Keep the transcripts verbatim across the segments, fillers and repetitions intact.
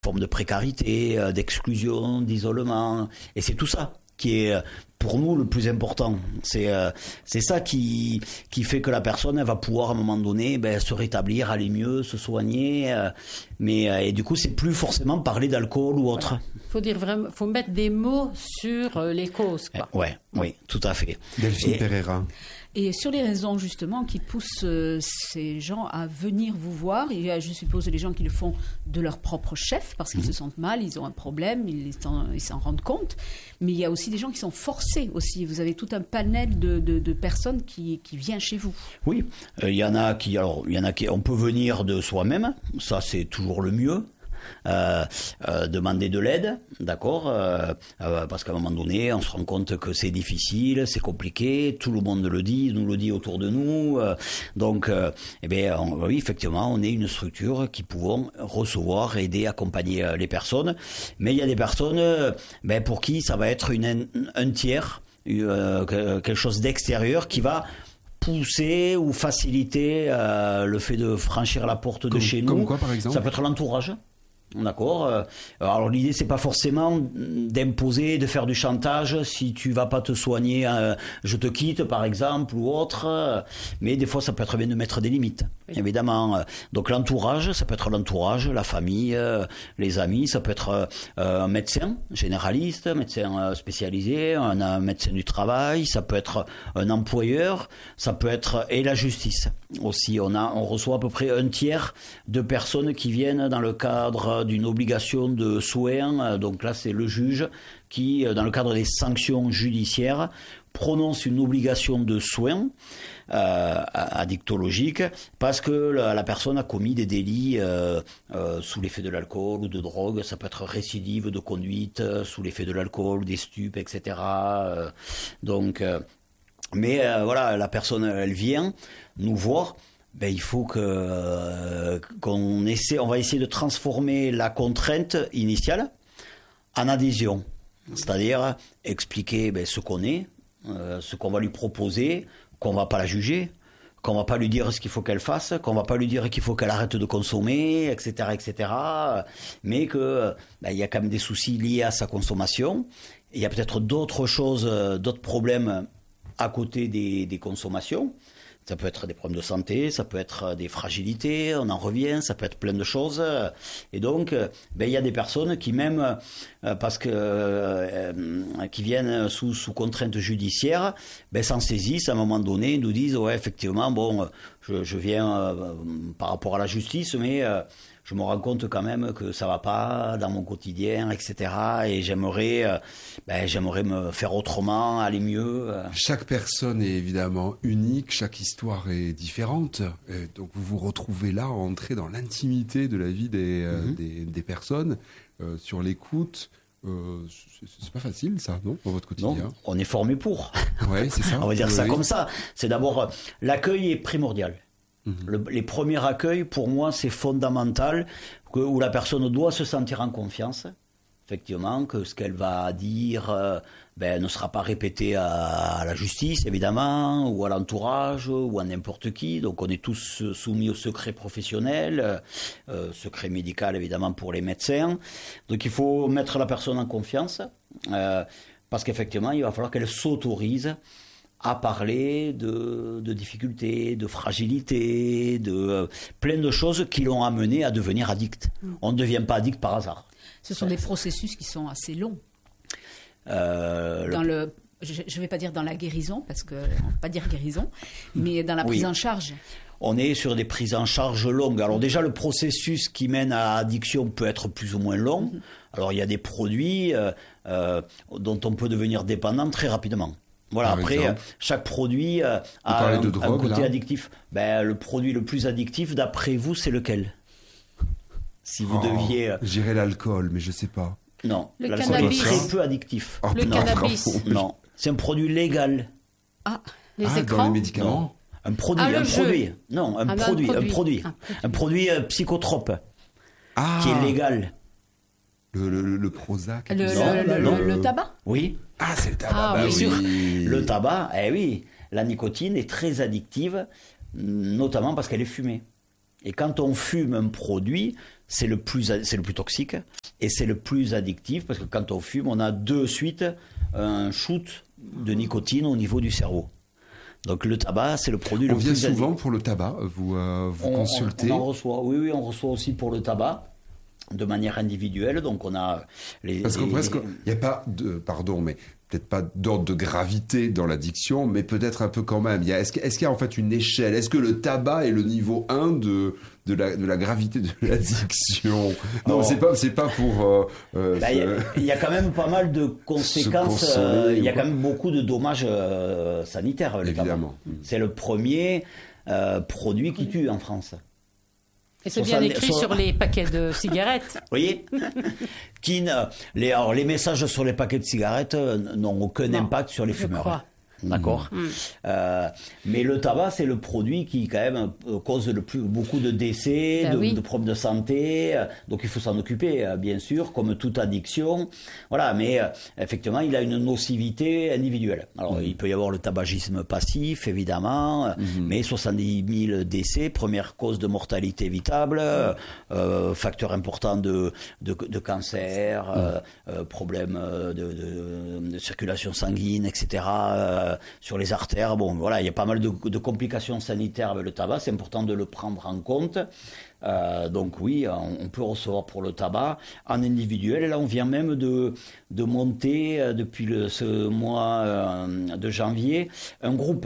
forme de précarité, euh, d'exclusion, d'isolement. Et c'est tout ça qui est pour nous le plus important. C'est euh, c'est ça qui qui fait que la personne elle va pouvoir à un moment donné ben, se rétablir, aller mieux, se soigner. Euh, mais euh, et du coup c'est plus forcément parler d'alcool ou autre. Il faut dire vraiment, faut mettre des mots sur euh, les causes, quoi. Eh, ouais, oui, tout à fait. Delphine Et, Pereira. Et sur les raisons justement qui poussent euh, ces gens à venir vous voir, il y a, je suppose, les gens qui le font de leur propre chef parce qu'ils mmh. se sentent mal, ils ont un problème, ils s'en, ils s'en rendent compte. Mais il y a aussi des gens qui sont forcés aussi. Vous avez tout un panel de, de, de personnes qui, qui vient chez vous. Oui, il euh, y en a qui, alors il y en a qui, on peut venir de soi-même, ça c'est toujours le mieux. Euh, euh, demander de l'aide, d'accord, euh, euh, parce qu'à un moment donné, on se rend compte que c'est difficile, c'est compliqué, tout le monde le dit, nous le dit autour de nous, euh, donc, euh, eh bien, on, oui, effectivement, on est une structure qui pouvons recevoir, aider, accompagner euh, les personnes, mais il y a des personnes, euh, ben, pour qui ça va être une, un tiers, euh, quelque chose d'extérieur qui va pousser ou faciliter euh, le fait de franchir la porte comme, de chez nous. Comme quoi, par exemple ? Ça peut être l'entourage. D'accord. Alors l'idée c'est pas forcément d'imposer, de faire du chantage. Si tu vas pas te soigner, euh, je te quitte par exemple ou autre. Mais des fois ça peut être bien de mettre des limites. Oui. Évidemment. Donc l'entourage, ça peut être l'entourage, la famille, euh, les amis. Ça peut être euh, un médecin généraliste, un médecin spécialisé, un, un médecin du travail. Ça peut être un employeur. Ça peut être et la justice aussi. On a, on reçoit à peu près un tiers de personnes qui viennent dans le cadre d'une obligation de soins. Donc là, c'est le juge qui, dans le cadre des sanctions judiciaires, prononce une obligation de soins euh, addictologiques parce que la, la personne a commis des délits euh, euh, sous l'effet de l'alcool ou de drogue. Ça peut être récidive de conduite euh, sous l'effet de l'alcool, des stupes, et cetera. Euh, donc, euh, mais euh, voilà, la personne, elle vient nous voir. Ben, il faut que euh, qu'on essaie, on va essayer de transformer la contrainte initiale en adhésion, c'est-à-dire expliquer ben, ce qu'on est, euh, ce qu'on va lui proposer, qu'on va pas la juger, qu'on va pas lui dire ce qu'il faut qu'elle fasse, qu'on va pas lui dire qu'il faut qu'elle arrête de consommer, et cetera, et cetera. Mais que ben, il y a quand même des soucis liés à sa consommation. Il y a peut-être d'autres choses, d'autres problèmes à côté des, des consommations. Ça peut être des problèmes de santé, ça peut être des fragilités, on en revient, ça peut être plein de choses. Et donc, ben, il y a des personnes qui même, euh, parce que euh, qui viennent sous, sous contrainte judiciaire, ben, s'en saisissent à un moment donné, nous disent, ouais, effectivement, bon, je, je viens euh, par rapport à la justice, mais euh, je me rends compte quand même que ça va pas dans mon quotidien, et cetera. Et j'aimerais, euh, ben, j'aimerais me faire autrement, aller mieux. Chaque personne est évidemment unique, chaque histoire est différente. Et donc vous vous retrouvez là, entrer dans l'intimité de la vie des, euh, mm-hmm. des, des personnes, euh, sur l'écoute. Euh, c'est, c'est pas facile ça, non, dans votre quotidien? Non, on est formé pour. Ouais, c'est ça. On va dire oui, ça oui. comme ça. C'est d'abord, l'accueil est primordial. Mmh. Le, les premiers accueils, pour moi, c'est fondamental, que, où la personne doit se sentir en confiance, effectivement, que ce qu'elle va dire euh, ben, ne sera pas répété à, à la justice, évidemment, ou à l'entourage, ou à n'importe qui. Donc on est tous soumis au secret professionnel, euh, secret médical, évidemment, pour les médecins. Donc il faut mettre la personne en confiance, euh, parce qu'effectivement, il va falloir qu'elle s'autorise à parler de, de difficultés, de fragilité, de euh, plein de choses qui l'ont amené à devenir addict. Mmh. On ne devient pas addict par hasard. Ce sont ouais. des processus qui sont assez longs. Euh, dans le... le, je ne vais pas dire dans la guérison, parce qu'on ne va pas dire guérison, mais dans la prise oui. en charge. On est sur des prises en charge longues. Alors déjà, le processus qui mène à addiction peut être plus ou moins long. Mmh. Alors il y a des produits euh, euh, dont on peut devenir dépendant très rapidement. Voilà, après, exemple. chaque produit euh, a un, drogue, un côté là. addictif. Ben, le produit le plus addictif, d'après vous, c'est lequel? Si vous oh, deviez... Euh... J'irais l'alcool, mais je ne sais pas. Non, le l'alcool cannabis. est très peu addictif. Oh, le non, cannabis. Non, c'est un produit légal. Ah, les ah, écrans dans les médicaments non. Un produit, ah, un jeu. produit. Non, un, ah, produit, un produit, un produit. Un produit, un produit euh, psychotrope ah. qui est légal. Le, le, le Prozac. Le, non, le, non, le, non. le tabac. Oui. Ah, c'est le tabac. Ah, bah bien oui. sûr. Le tabac, eh oui. La nicotine est très addictive, notamment parce qu'elle est fumée. Et quand on fume un produit, c'est le plus, c'est le plus toxique et c'est le plus addictif parce que quand on fume, on a de suite un shoot de nicotine au niveau du cerveau. Donc le tabac, c'est le produit on le plus vient souvent addictif. pour le tabac, vous, euh, vous On, consultez. on, on en reçoit, oui, oui, on reçoit aussi pour le tabac. De manière individuelle, donc on a les... Parce que les, presque, il n'y a pas de, pardon, mais peut-être pas d'ordre de gravité dans l'addiction, mais peut-être un peu quand même. Il y a, est-ce, est-ce qu'il y a en fait une échelle? Est-ce que le tabac est le niveau un de, de, la, de la gravité de l'addiction? Non, Alors, c'est pas, c'est pas pour... Euh, euh, bah, il y a quand même pas mal de conséquences, euh, il y a quand même beaucoup de dommages euh, sanitaires. Le Évidemment. tabac. C'est le premier euh, produit qui tue en France. Et c'est bien écrit sur... sur les paquets de cigarettes. Vous voyez qui, les, alors, les messages sur les paquets de cigarettes n'ont aucun non, impact sur les fumeurs. Crois. D'accord. Mmh. Euh, mais le tabac, c'est le produit qui, quand même, cause le plus, beaucoup de décès, ben de, oui. de problèmes de santé. Donc, il faut s'en occuper, bien sûr, comme toute addiction. Voilà. Mais, effectivement, il a une nocivité individuelle. Alors, mmh. il peut y avoir le tabagisme passif, évidemment. Mmh. Mais soixante-dix mille décès, première cause de mortalité évitable, mmh. euh, facteur important de, de, de cancer, mmh. euh, problème de, de, de circulation sanguine, et cetera, euh, sur les artères. Bon, voilà, il y a pas mal de, de complications sanitaires avec le tabac. C'est important de le prendre en compte. Euh, donc oui, on, on peut recevoir pour le tabac en individuel. Et là, on vient même de, de monter, euh, depuis le, ce mois euh, de janvier, un groupe.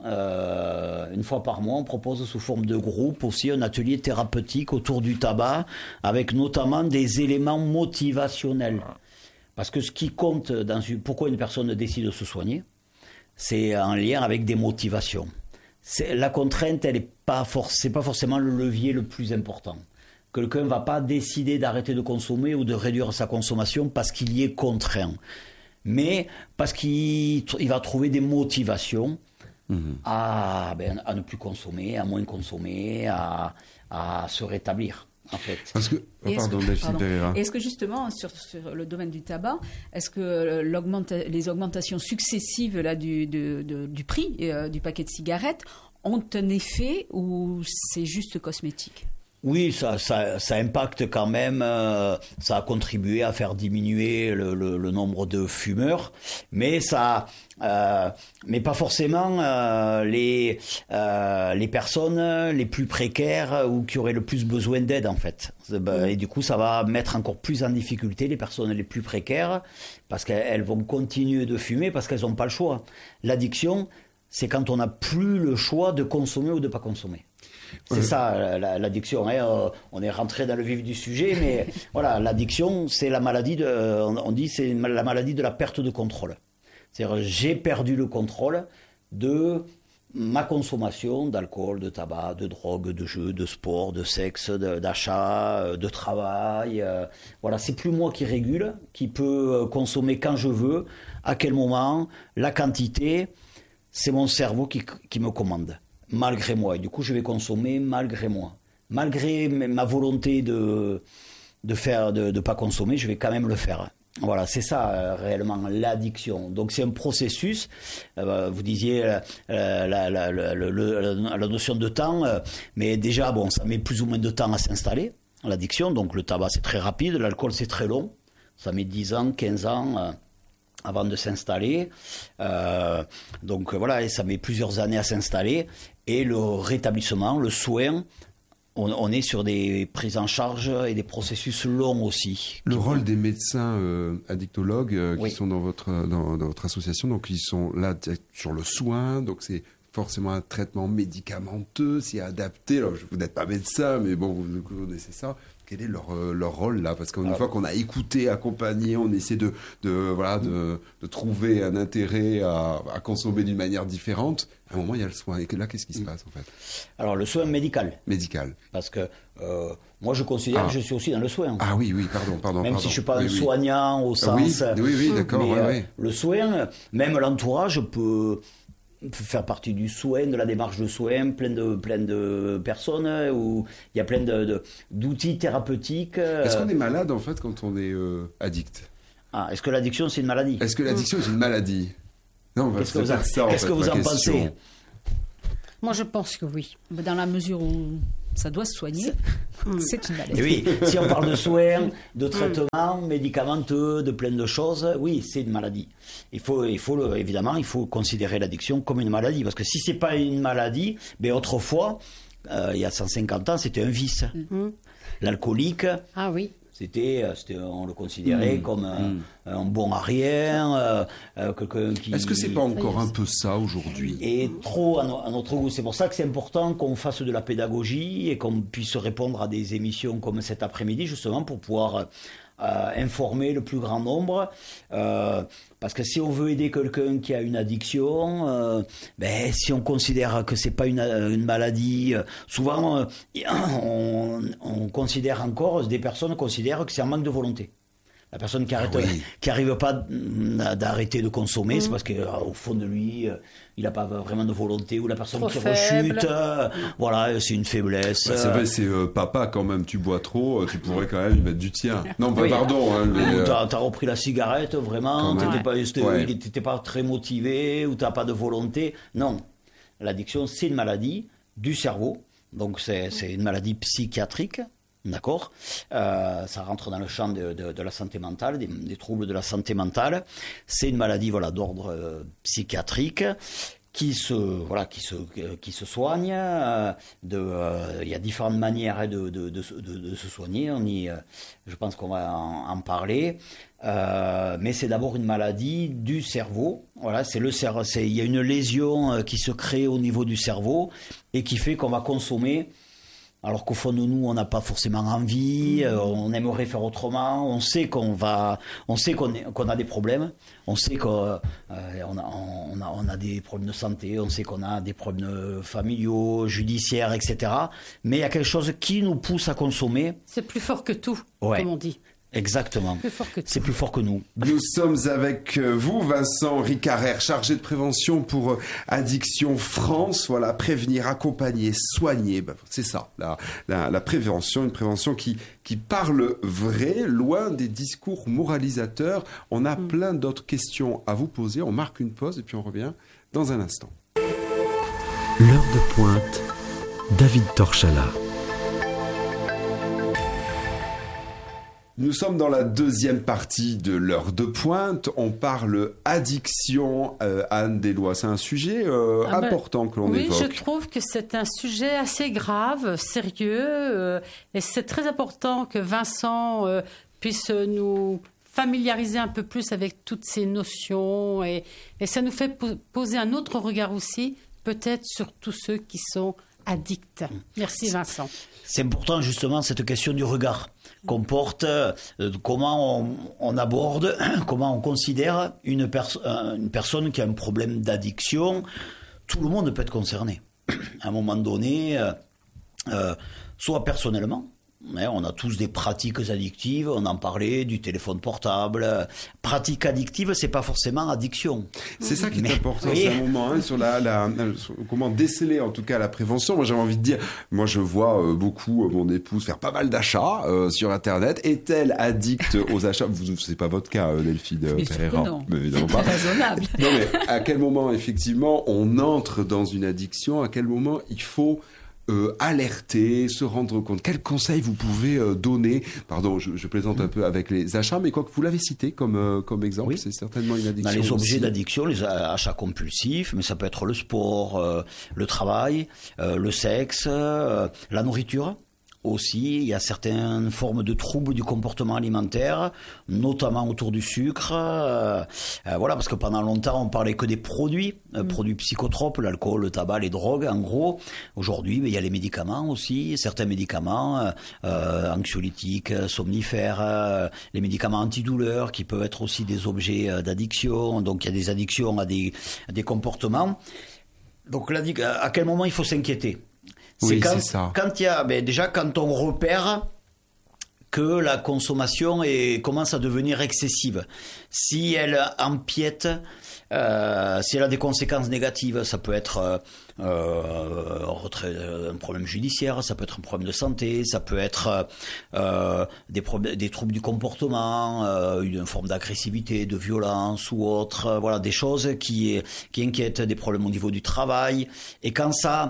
Euh, une fois par mois, on propose sous forme de groupe aussi un atelier thérapeutique autour du tabac, avec notamment des éléments motivationnels. Parce que ce qui compte, dans une, pourquoi une personne décide de se soigner, c'est en lien avec des motivations. C'est, la contrainte, elle est pas forc- c'est pas forcément le levier le plus important. Quelqu'un ne va pas décider d'arrêter de consommer ou de réduire sa consommation parce qu'il y est contraint. Mais parce qu'il il va trouver des motivations mmh. à, ben, à ne plus consommer, à moins consommer, à, à se rétablir. En fait. Parce que, oh, pardon, est-ce, que, pardon. Est-ce que justement sur, sur le domaine du tabac, est-ce que l'augmenta- les augmentations successives là du, de, de, du prix euh, du paquet de cigarettes ont un effet ou c'est juste cosmétique? Oui, ça, ça, ça impacte quand même, euh, ça a contribué à faire diminuer le, le, le nombre de fumeurs, mais ça, euh, mais pas forcément euh, les euh, les personnes les plus précaires ou qui auraient le plus besoin d'aide en fait. Et du coup, ça va mettre encore plus en difficulté les personnes les plus précaires parce qu'elles vont continuer de fumer parce qu'elles n'ont pas le choix. L'addiction, c'est quand on n'a plus le choix de consommer ou de pas consommer. C'est ça l'addiction, hein. On est rentré dans le vif du sujet, mais voilà, l'addiction, c'est la maladie de, on dit, c'est la maladie de la perte de contrôle. C'est-à-dire, j'ai perdu le contrôle de ma consommation d'alcool, de tabac, de drogue, de jeux, de sport, de sexe, de, d'achat, de travail. Voilà, c'est plus moi qui régule, qui peut consommer quand je veux, à quel moment, la quantité. C'est mon cerveau qui, qui me commande. Malgré moi. Et du coup, je vais consommer malgré moi. Malgré ma volonté de de faire, de ne pas consommer, je vais quand même le faire. Voilà, c'est ça euh, réellement l'addiction. Donc c'est un processus. Euh, vous disiez euh, la, la, la, la, la, la notion de temps, euh, mais déjà, bon, ça met plus ou moins de temps à s'installer, l'addiction. Donc le tabac, c'est très rapide. L'alcool, c'est très long. Ça met dix ans, quinze ans... Euh, avant de s'installer. Euh, donc voilà, et ça met plusieurs années à s'installer. Et le rétablissement, le soin, on, on est sur des prises en charge et des processus longs aussi. Le rôle des médecins euh, addictologues euh, qui oui. sont dans votre, dans, dans votre association, donc ils sont là sur le soin, donc c'est forcément un traitement médicamenteux, c'est adapté. Alors vous n'êtes pas médecin, mais bon, vous connaissez ça. Quel est leur, euh, leur rôle là? Parce qu'une ah, fois qu'on a écouté, accompagné, on essaie de, de, voilà, de, de trouver un intérêt à, à consommer d'une manière différente. À un moment, il y a le soin. Et là, qu'est-ce qui se passe en fait? Alors, le soin médical. Médical. Parce que euh, moi, je considère ah. que je suis aussi dans le soin. Ah oui, oui, pardon, pardon. Même pardon. si je ne suis pas oui, un oui. soignant au sens... Oui, oui, oui d'accord. Mais, ouais, euh, ouais. Le soin, même l'entourage peut... faire partie du soin, de la démarche de soin, plein de, plein de personnes où il y a plein de, de, d'outils thérapeutiques. Est-ce qu'on est malade en fait quand on est euh, addict? Ah, est-ce que l'addiction c'est une maladie? Est-ce que l'addiction mmh. est une maladie? Non, qu'est-ce que vous, ça, qu'est-ce en, fait, que vous en question. pensez? Moi je pense que oui. Dans la mesure où Ça doit se soigner. C'est une maladie. Et oui, si on parle de soins, de traitements médicamenteux, de plein de choses, oui, c'est une maladie. Il faut, il faut, évidemment, il faut considérer l'addiction comme une maladie. Parce que si c'est pas une maladie, ben autrefois, euh, il y a cent cinquante ans, c'était un vice. Mm-hmm. L'alcoolique. Ah oui. C'était, c'était, on le considérait mmh, comme un, mmh. un bon à rien, euh, euh, quelqu'un qui... Est-ce que c'est pas encore un peu ça aujourd'hui ? Et trop à, no, à notre goût. C'est pour ça que c'est important qu'on fasse de la pédagogie et qu'on puisse répondre à des émissions comme cet après-midi, justement, pour pouvoir euh, informer le plus grand nombre. Euh, parce que si on veut aider quelqu'un qui a une addiction, euh, ben, si on considère que c'est pas une, une maladie, euh, souvent euh, on, on considère encore, des personnes considèrent que c'est un manque de volonté. La personne qui arrête, ah oui. qui arrive pas d'arrêter de consommer, mmh. c'est parce qu'au fond de lui, il n'a pas vraiment de volonté, ou la personne trop qui faible. rechute, euh, voilà, c'est une faiblesse. Bah, c'est vrai, c'est euh, papa quand même, tu bois trop, tu pourrais quand même y mettre du tien. Non, bah, oui. pardon. Hein, mais, ou t'as, t'as repris la cigarette, vraiment, t'étais pas, ouais. t'étais pas très motivé, ou t'as pas de volonté. Non, l'addiction, c'est une maladie du cerveau, donc c'est, c'est une maladie psychiatrique. D'accord, euh, ça rentre dans le champ de, de, de la santé mentale, des, des troubles de la santé mentale. C'est une maladie, voilà, d'ordre euh, psychiatrique qui se, voilà, qui se, euh, qui se soigne. Euh, de, euh, il y a différentes manières de, de, de, de, de se soigner. On y, euh, je pense qu'on va en, en parler. Euh, mais c'est d'abord une maladie du cerveau. Voilà, c'est le cerveau. C'est, il y a une lésion euh, qui se crée au niveau du cerveau et qui fait qu'on va consommer. Alors qu'au fond de nous, on n'a pas forcément envie, euh, on aimerait faire autrement, on sait qu'on va, on sait qu'on, est, qu'on a des problèmes, on sait qu'on euh, on a, on a, on a des problèmes de santé, on sait qu'on a des problèmes familiaux, judiciaires, et cetera. Mais il y a quelque chose qui nous pousse à consommer. C'est plus fort que tout, ouais. comme on dit. Exactement. Plus fort que c'est plus fort que nous. Nous sommes avec vous, Vincent Ricarer, chargé de prévention pour Addiction France. Voilà, prévenir, accompagner, soigner. Ben, c'est ça, la, la, la prévention, une prévention qui, qui parle vrai, loin des discours moralisateurs. On a mmh. plein d'autres questions à vous poser. On marque une pause et puis on revient dans un instant. L'heure de pointe, David Torchala. Nous sommes dans la deuxième partie de l'heure de pointe. On parle addiction, euh, Anne Deslois. C'est un sujet euh, ah ben, important que l'on oui, évoque. Oui, je trouve que c'est un sujet assez grave, sérieux. Euh, et c'est très important que Vincent euh, puisse nous familiariser un peu plus avec toutes ces notions. Et, et ça nous fait po- poser un autre regard aussi, peut-être sur tous ceux qui sont addicts. Merci Vincent. C'est important justement cette question du regard qu'on porte, euh, comment on, on aborde, comment on considère une, perso- une personne qui a un problème d'addiction. Tout le monde peut être concerné. À un moment donné, euh, euh, soit personnellement, on a tous des pratiques addictives, on en parlait, du téléphone portable. Pratique addictive, c'est pas forcément addiction. C'est ça qui est Mais, important, oui. c'est un moment hein, sur la, la, la sur comment déceler en tout cas la prévention. Moi j'avais envie de dire, moi je vois euh, beaucoup euh, mon épouse faire pas mal d'achats euh, sur Internet. Est-elle addicte aux achats ? Vous, c'est pas votre cas, euh, Delphine euh, Pereira. Non, mais évidemment pas. Raisonnable. Non mais à quel moment effectivement on entre dans une addiction ? À quel moment il faut Euh, alerter, se rendre compte. Quels conseils vous pouvez euh, donner ? Pardon, je, je plaisante un peu avec les achats, mais quoi que vous l'avez cité comme, euh, comme exemple, oui. C'est certainement une addiction. Dans les objets aussi. d'addiction, les achats compulsifs, mais ça peut être le sport, euh, le travail, euh, le sexe, euh, la nourriture. Aussi, il y a certaines formes de troubles du comportement alimentaire, notamment autour du sucre. Euh, euh, voilà, parce que pendant longtemps, on parlait que des produits, euh, mmh. produits psychotropes, l'alcool, le tabac, les drogues, en gros. Aujourd'hui, mais il y a les médicaments aussi, certains médicaments euh, euh, anxiolytiques, somnifères, euh, les médicaments antidouleurs qui peuvent être aussi des objets euh, d'addiction. Donc, il y a des addictions à des, à des comportements. Donc, à quel moment il faut s'inquiéter ? C'est oui, quand, c'est ça. Quand il y a, ben déjà, quand on repère que la consommation est, commence à devenir excessive. Si elle empiète, euh, si elle a des conséquences négatives, ça peut être euh, retrait, un problème judiciaire, ça peut être un problème de santé, ça peut être euh, des, problèmes, des troubles du comportement, euh, une forme d'agressivité, de violence ou autre. Voilà, des choses qui, qui inquiètent, des problèmes au niveau du travail. Et quand ça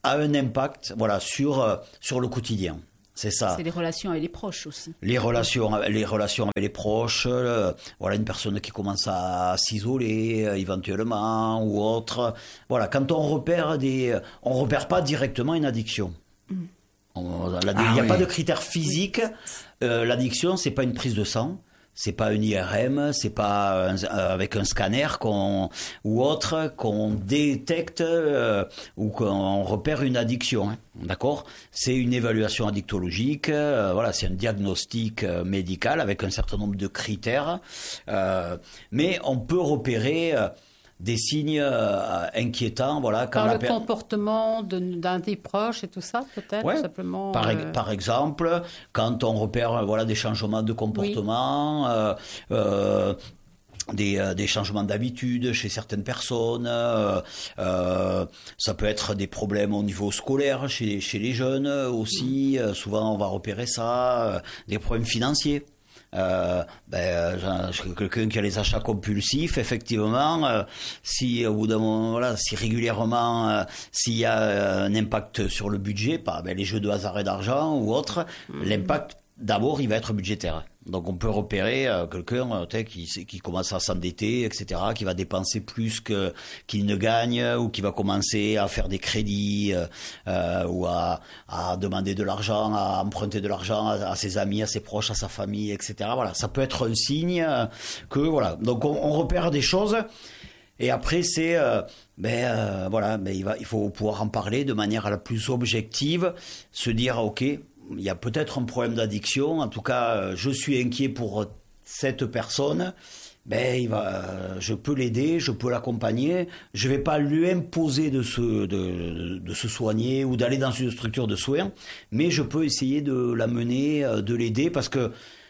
a un impact, voilà, sur sur le quotidien. C'est ça. C'est les relations avec les proches aussi. Les relations, les relations avec les proches. Euh, voilà, une personne qui commence à s'isoler euh, éventuellement ou autre. Voilà, quand on repère des, on repère pas directement une addiction. Mm. On, la, il n'y ah, a oui. pas de critères physiques. Euh, l'addiction, c'est pas une prise de sang. C'est pas un I R M, c'est pas un, euh, avec un scanner qu'on ou autre qu'on détecte euh, ou qu'on repère une addiction, hein, d'accord ? C'est une évaluation addictologique, euh, voilà, c'est un diagnostic euh, médical avec un certain nombre de critères, euh, mais on peut repérer euh, des signes euh, inquiétants, voilà, quand par la le per... comportement de, d'un des proches et tout ça, peut-être, ouais. simplement. Par, euh... par exemple, quand on repère, voilà, des changements de comportement, oui. euh, euh, Des, euh, des changements d'habitude chez certaines personnes, euh, euh, ça peut être des problèmes au niveau scolaire chez, chez les jeunes aussi, euh, souvent on va repérer ça, euh, des problèmes financiers. Euh, ben, euh, quelqu'un qui a les achats compulsifs, effectivement, euh, si au bout d'un moment, voilà, si régulièrement, euh, s'il y a euh, un impact sur le budget, par ben, les jeux de hasard et d'argent ou autres, mmh. l'impact d'abord il va être budgétaire. Donc on peut repérer euh, quelqu'un euh, qui, qui commence à s'endetter, et cetera, qui va dépenser plus que qu'il ne gagne, ou qui va commencer à faire des crédits, euh, euh, ou à, à demander de l'argent, à emprunter de l'argent à, à ses amis, à ses proches, à sa famille, et cetera. Voilà, ça peut être un signe que voilà. Donc on, on repère des choses. Et après c'est euh, ben euh, voilà, ben il va il faut pouvoir en parler de manière la plus objective, se dire ok. Il y a peut-être un problème d'addiction. En tout cas, je suis inquiet pour cette personne. Ben, il va, je peux l'aider, je peux l'accompagner. Je vais pas lui imposer de se, de, de se soigner ou d'aller dans une structure de soins, mais je peux essayer de l'amener, de l'aider, parce que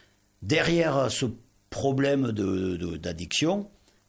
derrière ce problème de, de, d'addiction,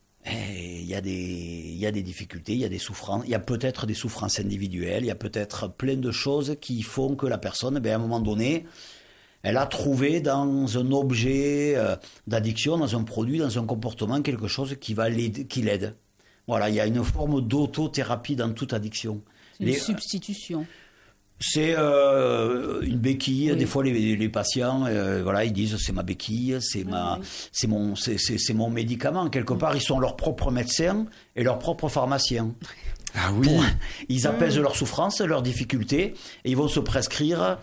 il y a des, il y a des difficultés, il y a des souffrances, il y a peut-être des souffrances individuelles, il y a peut-être plein de choses qui font que la personne, ben, à un moment donné, elle a trouvé dans un objet euh, d'addiction, dans un produit, dans un comportement, quelque chose qui va l'aider, qui l'aide. Voilà, il y a une forme d'autothérapie dans toute addiction. C'est une Les, substitution. C'est euh, une béquille. Oui. Des fois, les, les patients, euh, voilà, ils disent c'est ma béquille, c'est oui, ma, oui. c'est mon, c'est, c'est, c'est mon médicament. Quelque part, ils sont leurs propres médecins et leurs propres pharmaciens. Ah oui. Pour, ils apaisent mmh. leurs souffrances, leurs difficultés, et ils vont se prescrire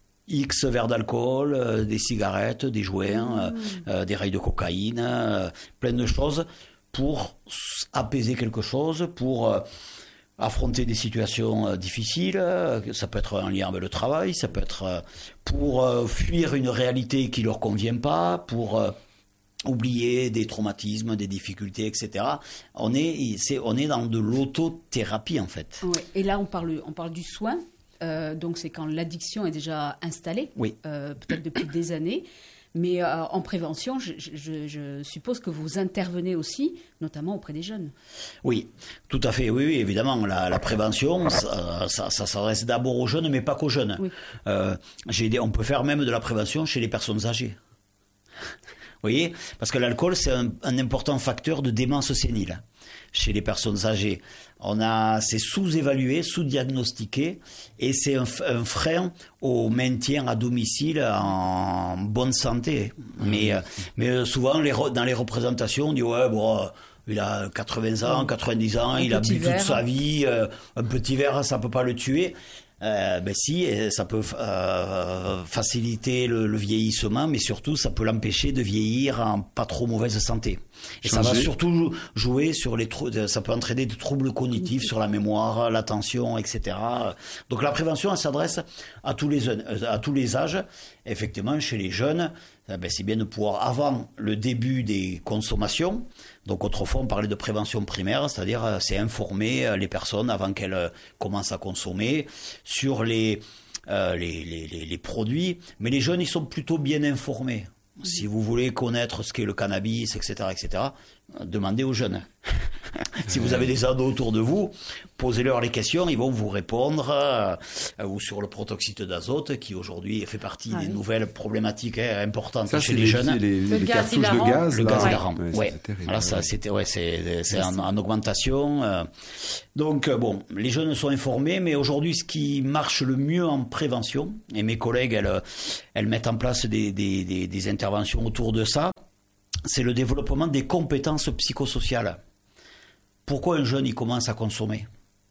X verres d'alcool, euh, des cigarettes, des joints, mmh. euh, des rails de cocaïne, euh, plein de choses pour apaiser quelque chose, pour euh, affronter des situations euh, difficiles. Ça peut être en lien avec le travail, ça peut être euh, pour euh, fuir une réalité qui leur convient pas, pour euh, oublier des traumatismes, des difficultés, et cetera. On est, c'est, on est dans de l'autothérapie en fait. Oui. Et là, on parle, on parle du soin. Euh, donc c'est quand l'addiction est déjà installée, oui. euh, peut-être depuis des années. Mais euh, en prévention, je, je, je suppose que vous intervenez aussi, notamment auprès des jeunes. Oui, tout à fait. Oui, oui, évidemment. La, la prévention, ça, ça, ça s'adresse d'abord aux jeunes, mais pas qu'aux jeunes. Oui. Euh, j'ai des, on peut faire même de la prévention chez les personnes âgées. Vous voyez ? Parce que l'alcool, c'est un, un important facteur de démence sénile chez les personnes âgées. On a, c'est sous-évalué, sous-diagnostiqué, et c'est un, un frein au maintien à domicile en bonne santé. Mais, mais souvent, les, dans les représentations, on dit ouais, bon, il a quatre-vingts ans, quatre-vingt-dix ans, un il a bu toute sa vie, euh, un petit verre, ça peut pas le tuer. Euh, ben si, ça peut euh, faciliter le, le vieillissement, mais surtout ça peut l'empêcher de vieillir en pas trop mauvaise santé. Et Changer. Ça va surtout jouer sur les trou- ça peut entraîner des troubles cognitifs sur la mémoire, l'attention, et cetera. Donc la prévention, elle s'adresse à tous les à tous les âges. Effectivement, chez les jeunes, ben c'est bien de pouvoir, avant le début des consommations. Donc autrefois, on parlait de prévention primaire, c'est-à-dire c'est informer les personnes avant qu'elles commencent à consommer sur les, euh, les, les, les, les produits. Mais les jeunes, ils sont plutôt bien informés. Si vous voulez connaître ce qu'est le cannabis, et cetera, et cetera, demandez aux jeunes. Si vous avez des ados autour de vous, posez-leur les questions, ils vont vous répondre, euh, ou sur le protoxyde d'azote, qui aujourd'hui fait partie ah, des oui. nouvelles problématiques hein, importantes ça, chez les, les jeunes. Les, les, le les gaz cartouches de gaz. Le là. gaz hilarant, ouais. ouais. C'est terrible. Alors ça, c'était, ouais, c'est, c'est en, en augmentation. Euh. Donc bon, les jeunes sont informés, mais aujourd'hui, ce qui marche le mieux en prévention, et mes collègues, elles, elles mettent en place des, des, des, des interventions autour de ça, c'est le développement des compétences psychosociales. Pourquoi un jeune il commence à consommer ?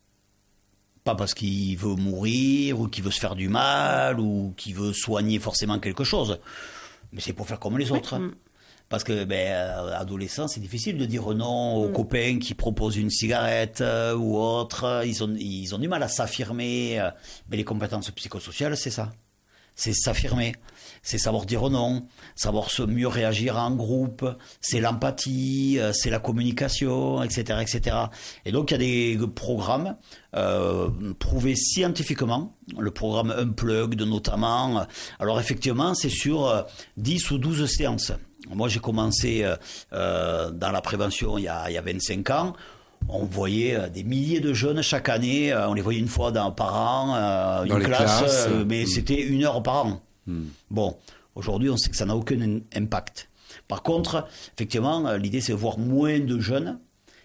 Pas parce qu'il veut mourir ou qu'il veut se faire du mal ou qu'il veut soigner forcément quelque chose, mais c'est pour faire comme les autres. Oui. Parce que ben, euh, adolescent, c'est difficile de dire non aux mmh. copains qui proposent une cigarette euh, ou autre. Ils ont, ils ont du mal à s'affirmer. Euh, mais les compétences psychosociales, c'est ça. C'est s'affirmer, c'est savoir dire non, savoir se mieux réagir en groupe, c'est l'empathie, c'est la communication, et cetera, et cetera. Et donc il y a des programmes euh, prouvés scientifiquement, le programme Unplugged notamment. Alors effectivement, c'est sur dix ou douze séances. Moi, j'ai commencé euh, dans la prévention il y a, il y a vingt-cinq ans. On voyait des milliers de jeunes chaque année, on les voyait une fois dans, par an, euh, une classe, classes, euh, mais mmh. c'était une heure par an. Mmh. Bon, aujourd'hui, on sait que ça n'a aucun impact. Par contre, effectivement, l'idée, c'est de voir moins de jeunes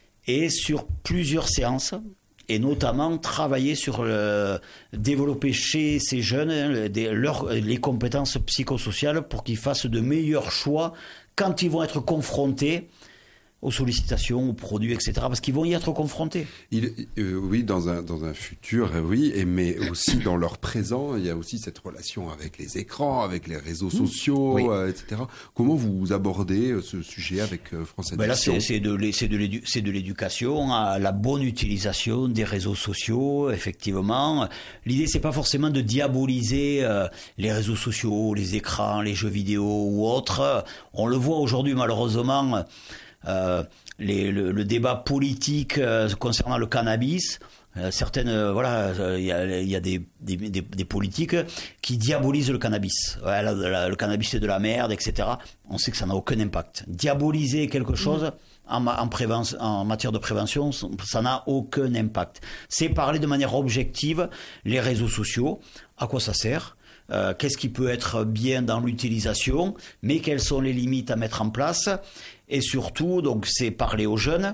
et sur plusieurs séances, et notamment travailler sur le, développer chez ces jeunes des, leur, les compétences psychosociales pour qu'ils fassent de meilleurs choix quand ils vont être confrontés aux sollicitations, aux produits, et cetera, parce qu'ils vont y être confrontés. Il, euh, oui, dans un, dans un futur, oui, et, mais aussi dans leur présent, il y a aussi cette relation avec les écrans, avec les réseaux sociaux, oui. euh, et cetera. Comment vous abordez ce sujet avec euh, France Addiction ? Ben là, c'est, c'est, de, c'est, de l'édu, c'est de l'éducation à la bonne utilisation des réseaux sociaux, effectivement. L'idée, c'est pas forcément de diaboliser euh, les réseaux sociaux, les écrans, les jeux vidéo ou autres. On le voit aujourd'hui, malheureusement. Euh, les, le, le débat politique euh, concernant le cannabis, euh, certaines, euh, voilà, il y a, y a des, des, des, des politiques qui diabolisent le cannabis. Ouais, la, la, le cannabis c'est de la merde, et cetera. On sait que ça n'a aucun impact. Diaboliser quelque chose mmh. en, en, prévention, en matière de prévention, ça n'a aucun impact. C'est parler de manière objective les réseaux sociaux, à quoi ça sert. Euh, qu'est-ce qui peut être bien dans l'utilisation, mais quelles sont les limites à mettre en place, et surtout, donc, c'est parler aux jeunes,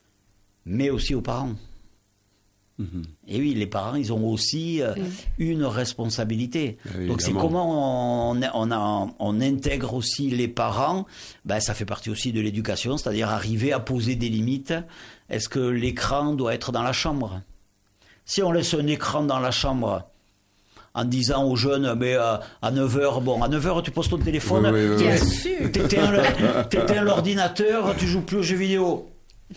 mais aussi aux parents. Mmh. Et oui, les parents, ils ont aussi euh, mmh. une responsabilité. Ah, donc, c'est comment on, on, a, on intègre aussi les parents. Ben, ça fait partie aussi de l'éducation, c'est-à-dire arriver à poser des limites. Est-ce que l'écran doit être dans la chambre ? Si on laisse un écran dans la chambre, en disant aux jeunes, mais euh, à neuf heures, bon, à neuf heures, tu poses ton téléphone, oui, oui, oui, bien oui. sûr, t'éteins l'ordinateur, tu joues plus aux jeux vidéo.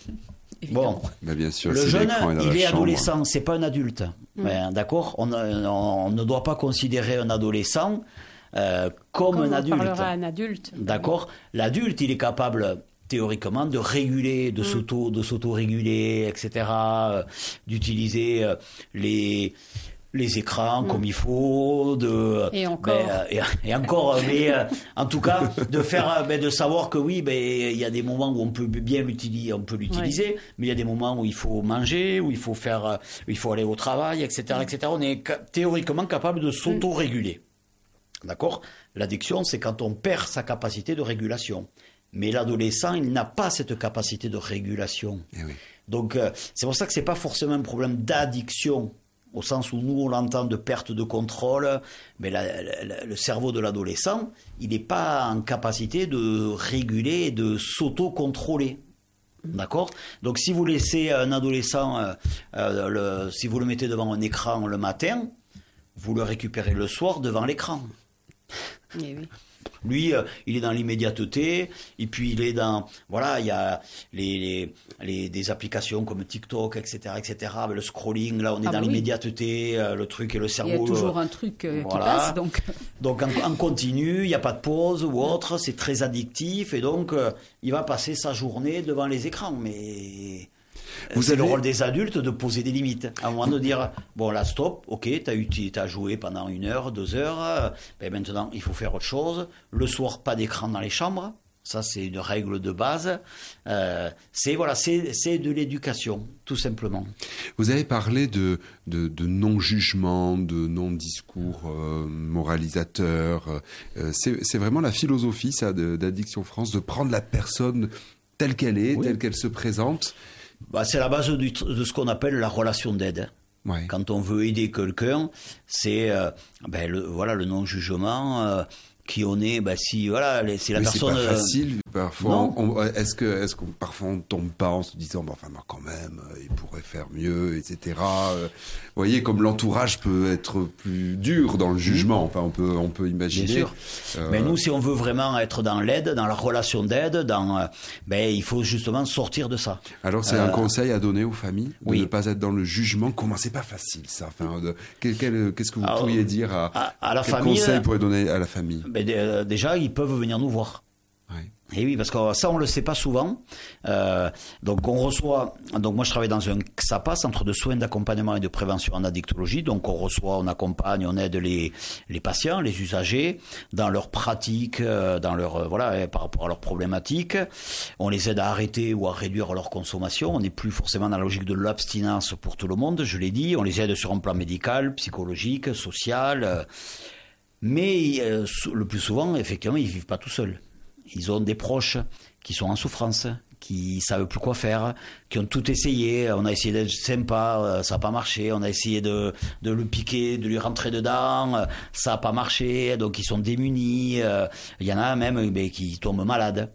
Bon, bah bien sûr, le c'est jeune, est il est chambre. adolescent, c'est pas un adulte. Mm. Ben, d'accord, on, on, on ne doit pas considérer un adolescent euh, comme, comme un adulte. On parlera un adulte. D'accord, l'adulte, il est capable théoriquement de réguler, de mm. s'auto, de s'auto-réguler, et cetera, euh, d'utiliser euh, les les écrans mmh. comme il faut, de et encore, ben, et, et encore, mais euh, en tout cas de faire, ben, de savoir que oui, ben il y a des moments où on peut bien l'utiliser, on peut l'utiliser, oui. mais il y a des moments où il faut manger, où il faut faire, où il faut aller au travail, et cetera, mmh. et cetera. On est ca- théoriquement capable de s'auto-réguler, mmh. d'accord ? L'addiction, c'est quand on perd sa capacité de régulation. Mais l'adolescent, il n'a pas cette capacité de régulation. Eh oui. Donc euh, c'est pour ça que c'est pas forcément un problème d'addiction. Au sens où nous, on l'entend de perte de contrôle, mais la, la, le cerveau de l'adolescent, il n'est pas en capacité de réguler et de s'auto-contrôler. D'accord ? Donc, si vous laissez un adolescent, euh, euh, le, si vous le mettez devant un écran le matin, vous le récupérez le soir devant l'écran. Eh oui. Lui, euh, il est dans l'immédiateté, et puis il est dans, voilà, il y a les, les, les des applications comme TikTok, et cetera, et cetera. Le scrolling, là, on est ah dans bah l'immédiateté, euh, le truc et le cerveau. Il y a toujours un truc euh, voilà. qui passe, donc. Donc en, en continu, il n'y a pas de pause ou autre, c'est très addictif, et donc euh, il va passer sa journée devant les écrans, mais. Vous c'est avez... le rôle des adultes de poser des limites. À un moment de dire, bon là stop, ok, t'as, eu, t'as joué pendant une heure, deux heures, ben maintenant il faut faire autre chose. Le soir, pas d'écran dans les chambres, Ça, c'est une règle de base. Euh, c'est voilà, c'est, c'est de l'éducation, tout simplement. Vous avez parlé de, de, de non-jugement, de non-discours euh, moralisateur. Euh, c'est, c'est vraiment la philosophie, ça, de, d'Addiction France, de prendre la personne telle qu'elle est, oui. telle qu'elle se présente. Bah, c'est la base du, de ce qu'on appelle la relation d'aide. Ouais. Quand on veut aider quelqu'un, c'est euh, ben, le, voilà, le non-jugement. Euh, qui on est, bah si voilà, c'est la mais personne. C'est pas facile. Parfois, on, on, est-ce que, est-ce qu'on parfois on tombe pas en se disant, bah, enfin, moi, quand même, il pourrait faire mieux, et cetera. Vous voyez, comme l'entourage peut être plus dur dans le jugement. Enfin, on peut, on peut imaginer. Bien sûr. Euh... Mais nous, si on veut vraiment être dans l'aide, dans la relation d'aide, dans, ben, il faut justement sortir de ça. Alors, c'est euh... un conseil à donner aux familles de oui. ne pas être dans le jugement. Comment c'est pas facile, ça. Enfin, de, quel, quel, qu'est-ce que vous Alors, pourriez dire à, à, à la quel famille conseil pourriez donner à la famille? Ben, d- déjà, ils peuvent venir nous voir. Ouais. Et oui, parce que ça, on le sait pas souvent. Euh, donc, on reçoit. Donc, moi, je travaille dans un C A P A, Centre de soins, d'accompagnement et de prévention en addictologie. Donc, on reçoit, on accompagne, on aide les les patients, les usagers dans leurs pratiques, dans leur voilà, par rapport à leurs problématiques. On les aide à arrêter ou à réduire leur consommation. On n'est plus forcément dans la logique de l'abstinence pour tout le monde. Je l'ai dit. On les aide sur un plan médical, psychologique, social. Mais euh, le plus souvent, effectivement, ils vivent pas tout seuls. Ils ont des proches qui sont en souffrance, qui savent plus quoi faire, qui ont tout essayé. On a essayé d'être sympa, ça n'a pas marché. On a essayé de, de le piquer, de lui rentrer dedans, ça n'a pas marché. Donc ils sont démunis. Il y en a même mais, qui tombent malades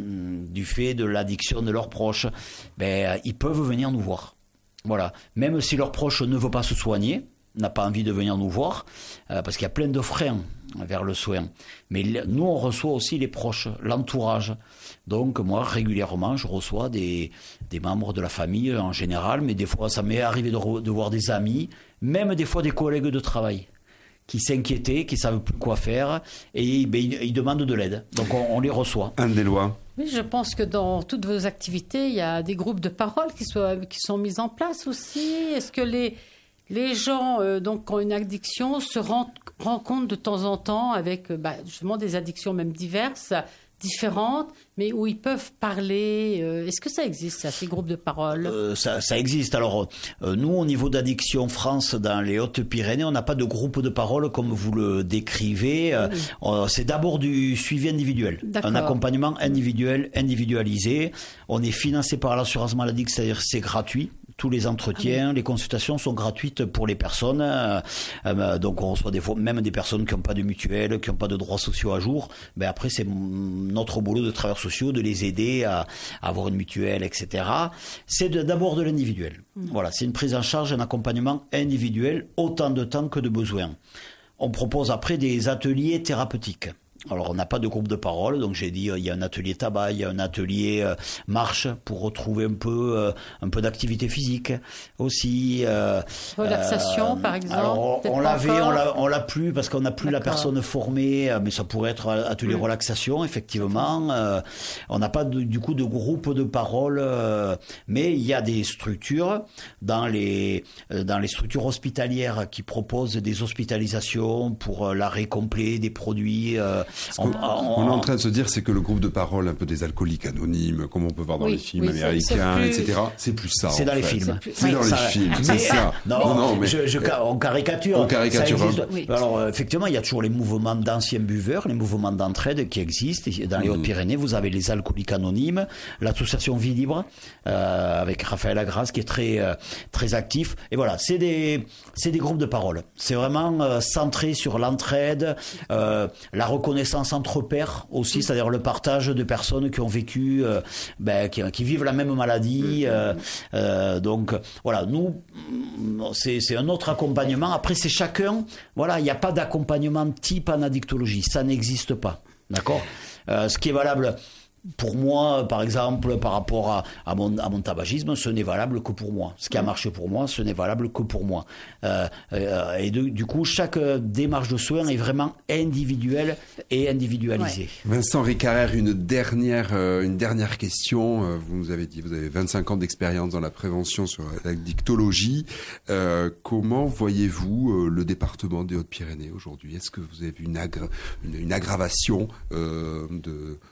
du fait de l'addiction de leurs proches. Ben, ils peuvent venir nous voir. Voilà. Même si leur proche ne veut pas se soigner, n'a pas envie de venir nous voir, euh, parce qu'il y a plein de freins vers le soin. Mais nous, on reçoit aussi les proches, l'entourage. Donc, moi, régulièrement, je reçois des, des membres de la famille en général, mais des fois, ça m'est arrivé de, re, de voir des amis, même des fois des collègues de travail, qui s'inquiétaient, qui ne savent plus quoi faire, et ben, ils, ils demandent de l'aide. Donc, on, on les reçoit. Anne Deslois. Oui, je pense que dans toutes vos activités, il y a des groupes de parole qui, soient, qui sont mis en place aussi. Est-ce que les... Les gens euh, donc, qui ont une addiction se rendent, rendent compte de temps en temps avec euh, bah, justement des addictions même diverses, différentes, mais où ils peuvent parler. Euh, est-ce que ça existe, ça, ces groupes de parole? euh, ça, ça existe. Alors, euh, nous, au niveau d'Addiction France, dans les Hautes-Pyrénées, on n'a pas de groupe de parole comme vous le décrivez. Oui. Euh, c'est d'abord du suivi individuel. D'accord. Un accompagnement individuel, individualisé. On est financé par l'assurance maladie, c'est-à-dire c'est gratuit. Tous les entretiens, ah oui. les consultations sont gratuites pour les personnes. Euh, donc on reçoit des fois même des personnes qui n'ont pas de mutuelle, qui n'ont pas de droits sociaux à jour. Ben après c'est notre boulot de travailleurs sociaux de les aider à, à avoir une mutuelle, et cetera. C'est de, d'abord de l'individuel. Mmh. Voilà, c'est une prise en charge, un accompagnement individuel, autant de temps que de besoin. On propose après des ateliers thérapeutiques. Alors, on n'a pas de groupe de parole, donc j'ai dit, euh, il y a un atelier tabac, il y a un atelier euh, marche pour retrouver un peu, euh, un peu d'activité physique aussi. Euh, Relaxation, euh, par exemple. Alors, on, on l'avait, on l'a, on l'a plus parce qu'on n'a plus D'accord. la personne formée, mais ça pourrait être atelier mmh. relaxation, effectivement. Euh, on n'a pas de, du coup de groupe de parole, euh, mais il y a des structures dans les, dans les structures hospitalières qui proposent des hospitalisations pour l'arrêt complet des produits. Euh, On, on, on est en train de se dire, c'est que le groupe de parole, un peu des alcooliques anonymes, comme on peut voir dans oui, les films oui, américains, c'est, c'est plus... et cetera. C'est plus ça. C'est dans fait. les films. C'est, c'est oui, dans ça, les films, mais, c'est ça. Non, non, non mais je, je, on caricature. On caricature. Ça existe. Oui. Alors, effectivement, il y a toujours les mouvements d'anciens buveurs, les mouvements d'entraide qui existent. Dans les mmh. Hautes-Pyrénées, vous avez les alcooliques anonymes, l'association Vie Libre, euh, avec Raphaël Agras, qui est très, euh, très actif. Et voilà, c'est des, c'est des groupes de parole. C'est vraiment euh, centré sur l'entraide, euh, la reconnaissance entre pairs aussi, c'est-à-dire le partage de personnes qui ont vécu, euh, ben, qui, qui vivent la même maladie. Euh, euh, donc voilà, nous, c'est, c'est un autre accompagnement. Après, c'est chacun. Voilà, il n'y a pas d'accompagnement type en addictologie, ça n'existe pas. D'accord. Euh, ce qui est valable. Pour moi, par exemple, par rapport à, à, mon, à mon tabagisme, ce n'est valable que pour moi. Ce qui a marché pour moi, ce n'est valable que pour moi. Euh, euh, et de, du coup, chaque démarche de soins est vraiment individuelle et individualisée. Ouais. Vincent Ricarer, une dernière, euh, une dernière question. Vous nous avez dit, vous avez vingt-cinq ans d'expérience dans la prévention sur l'addictologie. Euh, comment voyez-vous euh, le département des Hautes-Pyrénées aujourd'hui ? Est-ce que vous avez vu une, agra- une, une aggravation euh, de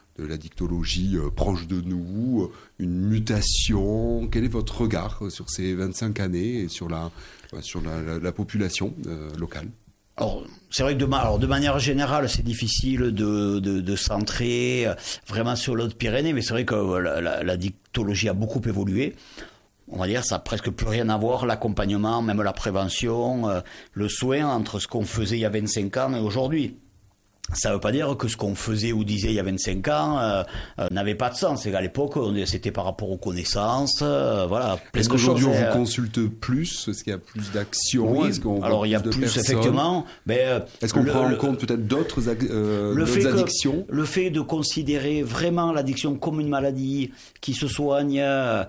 de l'addictologie euh, proche de nous, euh, une mutation. Quel est votre regard sur ces vingt-cinq années et sur la, euh, sur la, la, la population euh, locale ? Alors, c'est vrai que de, ma, alors, de manière générale, c'est difficile de, de, de centrer vraiment sur les Hautes-Pyrénées, mais c'est vrai que la, la, la dictologie a beaucoup évolué. On va dire, ça n'a presque plus rien à voir, l'accompagnement, même la prévention, euh, le soin entre ce qu'on faisait il y a vingt-cinq ans et aujourd'hui. Ça ne veut pas dire que ce qu'on faisait ou disait il y a vingt-cinq ans euh, euh, n'avait pas de sens. C'est qu'à l'époque, on, c'était par rapport aux connaissances. Euh, voilà, Est-ce qu'aujourd'hui, on vous consulte plus ? Est-ce qu'il y a plus d'actions ? Oui, Est-ce qu'on alors il y a plus, plus effectivement. Mais, Est-ce qu'on le, prend en le, compte peut-être d'autres, euh, le d'autres addictions ? que, Le fait de considérer vraiment l'addiction comme une maladie qui se soigne, euh,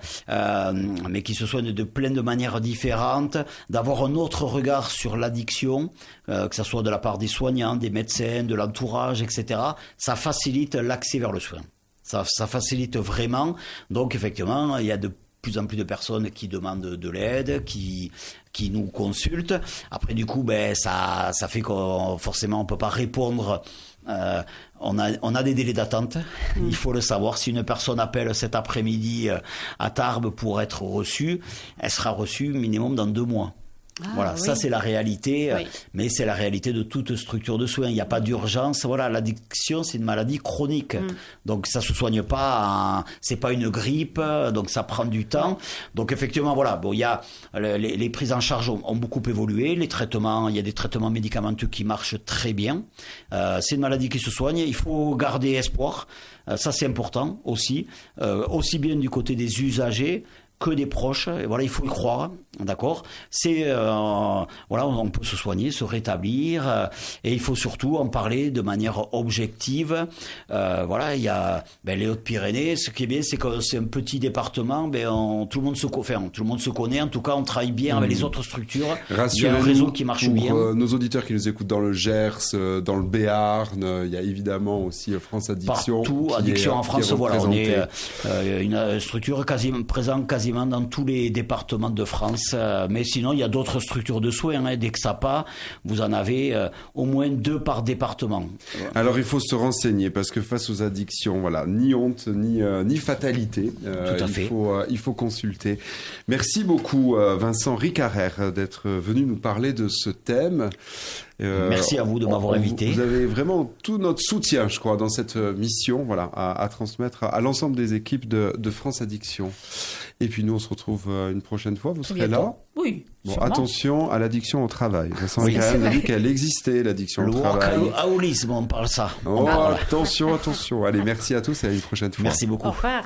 mais qui se soigne de plein de manières différentes, d'avoir un autre regard sur l'addiction, euh, que ce soit de la part des soignants, des médecins, de l'entourage, et cetera, ça facilite l'accès vers le soin. Ça, ça facilite vraiment. Donc, effectivement, il y a de plus en plus de personnes qui demandent de l'aide, qui qui nous consultent. Après, du coup, ben ça ça fait qu'on forcément on peut pas répondre. Euh, on a on a des délais d'attente. Mmh. Il faut le savoir. Si une personne appelle cet après-midi à Tarbes pour être reçue, elle sera reçue minimum dans deux mois. Ah, voilà, oui. Ça c'est la réalité, oui. Mais c'est la réalité de toute structure de soins. Il n'y a pas d'urgence. Voilà, l'addiction c'est une maladie chronique, mm. donc ça se soigne pas. En... C'est pas une grippe, donc ça prend du temps. Donc effectivement, voilà, bon, il y a les, les prises en charge ont, ont beaucoup évolué. Les traitements, il y a des traitements médicamenteux qui marchent très bien. Euh, c'est une maladie qui se soigne. Il faut garder espoir. Euh, ça c'est important aussi, euh, aussi bien du côté des usagers que des proches. Et voilà, il faut y croire, d'accord. C'est euh, voilà, on peut se soigner, se rétablir, euh, et il faut surtout en parler de manière objective. Euh, voilà, il y a ben, les Hautes-Pyrénées. Ce qui est bien, c'est que c'est un petit département. Ben, on, tout le monde se enfin, tout le monde se connaît. En tout cas, on travaille bien mmh. avec les autres structures. Il y a un réseau qui marche pour, bien. Euh, nos auditeurs qui nous écoutent dans le Gers, euh, dans le Béarn, euh, il y a évidemment aussi France Addiction. Partout, Addiction est, en France. Voilà, on est euh, une structure quasiment présente quasiment dans tous les départements de France, euh, mais sinon il y a d'autres structures de soins, hein. Dès que ça part, vous en avez euh, au moins deux par département. Alors il faut se renseigner parce que face aux addictions, voilà, ni honte ni euh, ni fatalité. Euh, Tout à il fait. faut euh, il faut consulter. Merci beaucoup euh, Vincent Ricarer d'être venu nous parler de ce thème. Euh, Merci à vous de m'avoir invité. Vous avez vraiment tout notre soutien, je crois, dans cette mission, voilà, à, à transmettre à l'ensemble des équipes de, de France Addiction. Et puis nous, on se retrouve une prochaine fois. Vous serez là. Oui. Bon, attention à l'addiction au travail. Vincent oui, Ricarer a dit qu'elle existait, l'addiction au travail. Le workaholisme, on parle ça. Oh, on parle. Attention, attention. Allez, merci à tous et à une prochaine fois. Merci beaucoup. Au revoir.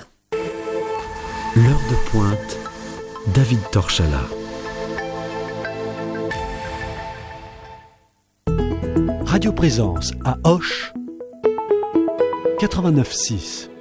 L'heure de pointe, David Torchala. Radio Présence à Auch, quatre-vingt-neuf six.